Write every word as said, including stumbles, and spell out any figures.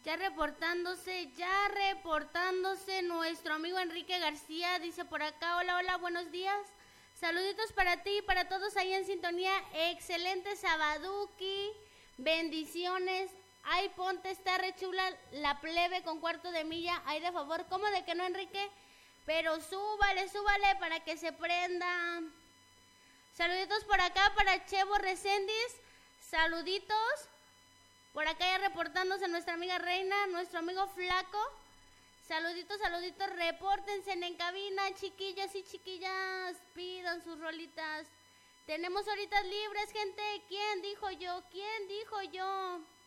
Ya reportándose, ya reportándose nuestro amigo Enrique García, dice por acá, hola, hola, buenos días. Saluditos para ti y para todos ahí en sintonía. Excelente sabaduki, bendiciones. Ay, ponte, está re chula la plebe con cuarto de milla. Ay, de favor, ¿cómo de que no, Enrique? Pero súbale, súbale para que se prenda. Saluditos por acá para Chevo Recendis. Saluditos. Por acá ya reportándose nuestra amiga Reina, nuestro amigo Flaco. Saluditos, saluditos, repórtense en cabina, chiquillos y chiquillas. Pidan sus rolitas. Tenemos horitas libres, gente. ¿Quién dijo yo? ¿Quién dijo yo?